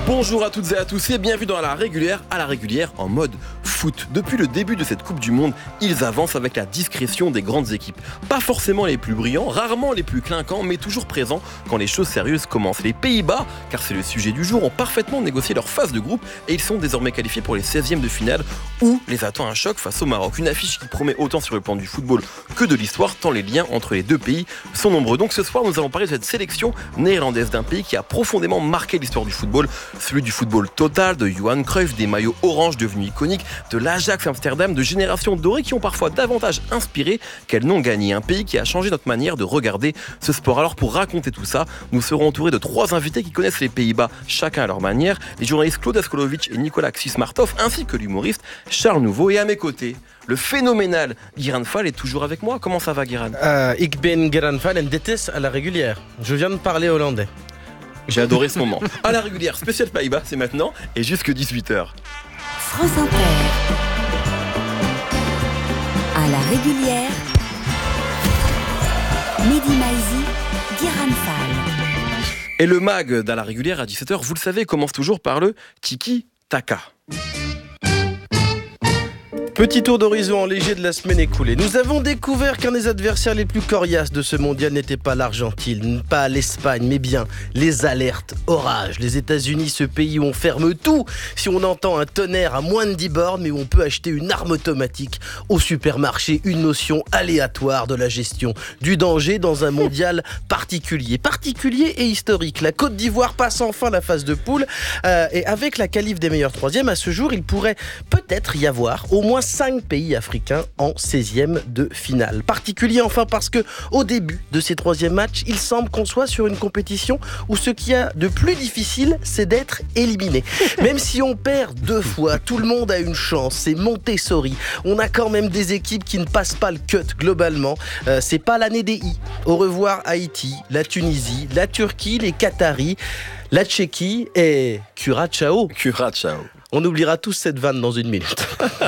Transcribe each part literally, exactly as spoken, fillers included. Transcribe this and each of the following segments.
Bonjour à toutes et à tous et bienvenue dans la régulière, à la régulière en mode foot. Depuis le début de cette Coupe du Monde, ils avancent avec la discrétion des grandes équipes. Pas forcément les plus brillants, rarement les plus clinquants, mais toujours présents quand les choses sérieuses commencent. Les Pays-Bas, car c'est le sujet du jour, ont parfaitement négocié leur phase de groupe et ils sont désormais qualifiés pour les seizièmes de finale où les attend un choc face au Maroc. Une affiche qui promet autant sur le plan du football que de l'histoire, tant les liens entre les deux pays sont nombreux. Donc ce soir, nous allons parler de cette sélection néerlandaise d'un pays qui a profondément marqué l'histoire du football, celui du football total, de Johan Cruyff, des maillots orange devenus iconiques, de l'Ajax Amsterdam, de générations dorées qui ont parfois davantage inspiré qu'elles n'ont gagné. Un pays qui a changé notre manière de regarder ce sport. Alors pour raconter tout ça, nous serons entourés de trois invités qui connaissent les Pays-Bas chacun à leur manière, les journalistes Claude Askolovic et Nicolas Xismartov, ainsi que l'humoriste Charles Nouveau. Et à mes côtés, le phénoménal Guiran Fall est toujours avec moi. Comment ça va, Guiran? uh, Ik ben Guiran Fall en dit is à la régulière. Je viens de parler hollandais. J'ai adoré ce moment. À la régulière, spécial Pays-Bas, c'est maintenant et jusque dix-huit heures. France Inter. À la régulière, Mehdi Maizi, Guiran Fall. Et le mag d'à la régulière à dix-sept heures, vous le savez, commence toujours par le tiki-taka. Petit tour d'horizon en léger de la semaine écoulée. Nous avons découvert qu'un des adversaires les plus coriaces de ce mondial n'était pas l'Argentine, pas l'Espagne, mais bien les alertes orages. Les États-Unis, ce pays où on ferme tout si on entend un tonnerre à moins de dix bornes, mais où on peut acheter une arme automatique au supermarché, une notion aléatoire de la gestion du danger dans un mondial particulier. Particulier et historique. La Côte d'Ivoire passe enfin la phase de poule euh, et avec la qualif des meilleurs troisièmes, à ce jour, il pourrait peut-être y avoir au moins cinq pays africains en seizième de finale. Particulier enfin parce que au début de ces troisièmes matchs, il semble qu'on soit sur une compétition où ce qu'il y a de plus difficile, c'est d'être éliminé. Même si on perd deux fois, tout le monde a une chance. C'est Montessori. On a quand même des équipes qui ne passent pas le cut globalement. Euh, c'est pas l'année des i. Au revoir Haïti, la Tunisie, la Turquie, les Qataris, la Tchéquie et Curaçao. Curaçao. On oubliera tous cette vanne dans une minute.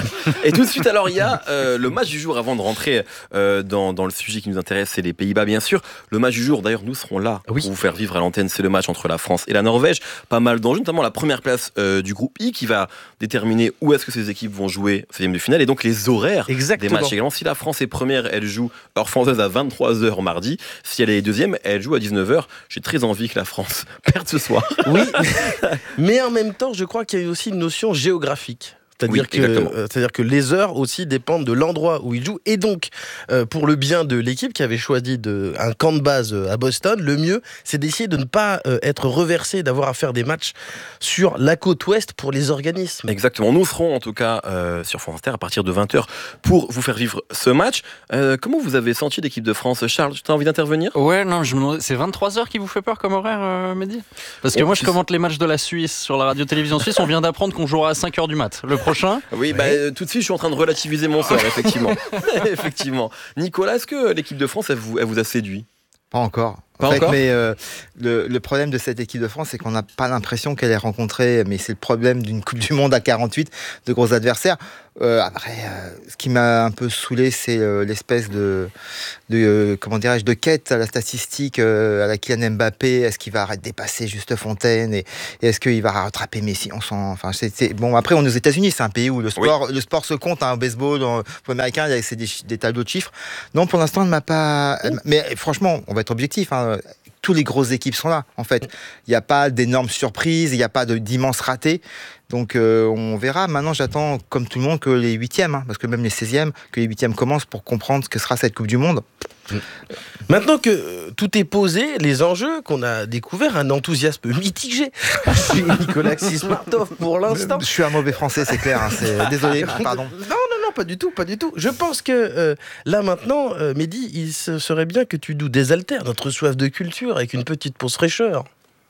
Et tout de suite, alors, il y a euh, le match du jour avant de rentrer euh, dans, dans le sujet qui nous intéresse, c'est les Pays-Bas, bien sûr. Le match du jour, d'ailleurs, nous serons là oui. pour vous faire vivre à l'antenne. C'est le match entre la France et la Norvège. Pas mal d'enjeux, notamment la première place euh, du groupe I qui va déterminer où est-ce que ces équipes vont jouer au seizième de finale et donc les horaires Exactement. des matchs également. Si la France est première, elle joue heure française à vingt-trois heures mardi. Si elle est deuxième, elle joue à dix-neuf heures. J'ai très envie que la France perde ce soir. Oui, mais en même temps, je crois qu'il y a aussi une notion géographique. C'est-à-dire, oui, que, euh, c'est-à-dire que les heures aussi dépendent de l'endroit où ils jouent. Et donc, euh, pour le bien de l'équipe qui avait choisi de, un camp de base à Boston, le mieux, c'est d'essayer de ne pas euh, être reversé, d'avoir à faire des matchs sur la côte ouest pour les organismes. Exactement. Nous serons en tout cas euh, sur France Inter à partir de vingt heures pour vous faire vivre ce match. Euh, comment vous avez senti l'équipe de France? Charles, tu as envie d'intervenir? Ouais, non, je me demandais, c'est vingt-trois heures qui vous fait peur comme horaire, euh, Mehdi? Parce que oh, moi, je commente les matchs de la Suisse sur la radio-télévision suisse. On vient d'apprendre qu'on jouera à cinq heures du mat. Le prochain. Oui, bah, euh, tout de suite, je suis en train de relativiser mon sort, effectivement. effectivement. Nicolas, est-ce que l'équipe de France, elle vous, elle vous a séduit? Pas encore. Pas en fait, encore mais euh, le, le problème de cette équipe de France, c'est qu'on n'a pas l'impression qu'elle ait rencontré, mais c'est le problème d'une Coupe du Monde à quarante-huit, de gros adversaires. Euh, après, euh, ce qui m'a un peu saoulé, c'est euh, l'espèce de, de euh, comment dirais-je, de quête à la statistique euh, à la Kylian Mbappé. Est-ce qu'il va arrêter de dépasser Juste Fontaine et, et est-ce qu'il va rattraper Messi? On s'en, enfin, c'est, c'est, bon. Après, on est aux États-Unis, c'est un pays où le sport, oui. le sport se compte. Hein, au baseball, au football américain, il y a c'est des, des tableaux de chiffres. Non, pour l'instant, elle ne m'a pas. Elle, mais franchement, on va être objectif. Hein, toutes les grosses équipes sont là, en fait. Il n'y a pas d'énormes surprises, il n'y a pas de, d'immenses ratés. Donc euh, on verra. Maintenant, j'attends, comme tout le monde, que les huitièmes, hein, parce que même les seizièmes, que les huitièmes commencent pour comprendre ce que sera cette Coupe du Monde. Maintenant que tout est posé, les enjeux qu'on a découvert, un enthousiasme mitigé chez Nicolas Xismartov pour l'instant. Je suis un mauvais français, c'est clair. Hein, c'est... Désolé, pardon. Non, non, non, pas du tout, pas du tout. Je pense que euh, là maintenant, euh, Mehdi, il serait bien que tu nous désaltères notre soif de culture avec une petite pause fraîcheur.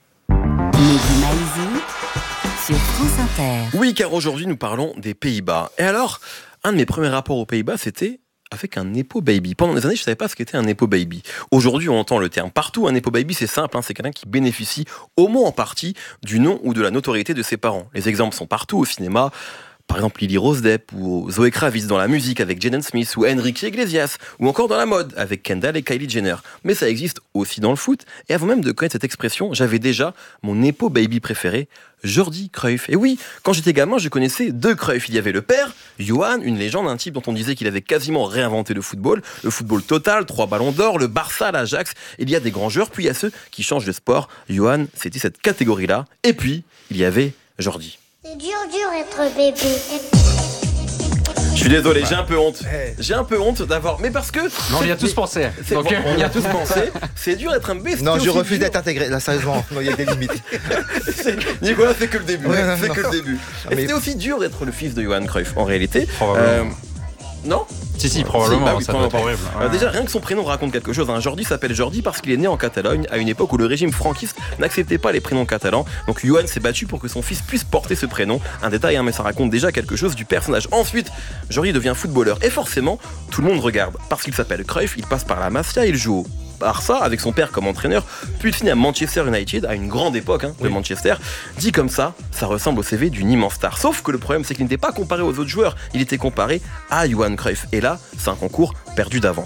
Mehdi Maizi sur France Inter. Oui, car aujourd'hui nous parlons des Pays-Bas. Et alors, un de mes premiers rapports aux Pays-Bas, c'était avec un Nepo Baby. Pendant des années, je ne savais pas ce qu'était un Nepo Baby. Aujourd'hui, on entend le terme partout. Un Nepo Baby, c'est simple, hein, c'est quelqu'un qui bénéficie au moins en partie du nom ou de la notoriété de ses parents. Les exemples sont partout, au cinéma, par exemple Lily Rose Depp ou Zoé Kravitz dans la musique avec Jaden Smith ou Enrique Iglesias ou encore dans la mode avec Kendall et Kylie Jenner. Mais ça existe aussi dans le foot et avant même de connaître cette expression, j'avais déjà mon Nepo baby préféré, Jordi Cruyff. Et oui, quand j'étais gamin, je connaissais deux Cruyff. Il y avait le père, Johan, une légende, un type dont on disait qu'il avait quasiment réinventé le football, le football total, trois ballons d'or, le Barça, l'Ajax. Il y a des grands joueurs, puis il y a ceux qui changent de sport. Johan, c'était cette catégorie-là. Et puis, il y avait Jordi. C'est dur, dur être bébé. Je suis désolé, j'ai un peu honte. J'ai un peu honte d'avoir. Mais parce que. Non, on y a tous pensé. C'est... Donc, on y a tous pensé. C'est dur d'être un bestiau. Non, je refuse dur. d'être intégré. Là, sérieusement, il y a des limites. c'est... Nicolas, c'est que le début. Ouais, non, c'est non. que le début. Non, Et mais... c'était aussi dur d'être le fils de Johan Cruyff, en réalité. Probablement. Euh... Non Si, si, probablement, si, bah oui, ça doit être horrible. Euh, Ouais. déjà, rien que son prénom raconte quelque chose. Hein. Jordi s'appelle Jordi parce qu'il est né en Catalogne à une époque où le régime franquiste n'acceptait pas les prénoms catalans. Donc Johan s'est battu pour que son fils puisse porter ce prénom. Un détail, hein, mais ça raconte déjà quelque chose du personnage. Ensuite, Jordi devient footballeur et forcément, tout le monde regarde. Parce qu'il s'appelle Cruyff, il passe par la Masia, il joue au Barça avec son père comme entraîneur, puis il finit à Manchester United à une grande époque hein, de oui. Manchester. Dit comme ça, ça ressemble au C V d'une immense star. Sauf que le problème, c'est qu'il n'était pas comparé aux autres joueurs, il était comparé à Johan Cruyff. Et là, c'est un concours perdu d'avance.